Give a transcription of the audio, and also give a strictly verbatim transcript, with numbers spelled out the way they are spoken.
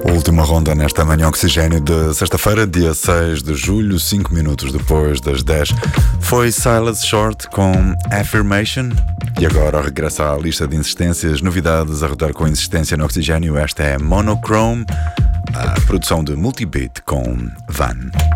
Última ronda nesta manhã oxigênio de sexta-feira, dia seis de julho, cinco minutos depois das dez. Foi Silas Short com Affirmation. E agora regressa à lista de insistências, novidades a rodar com insistência no oxigênio. Esta é Monochrome, a produção de Multibeat com Van.